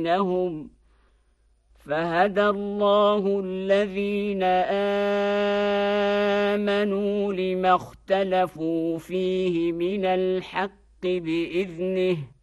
بينهم فهدى الله الذين آمنوا لما اختلفوا فيه من الحق بإذنه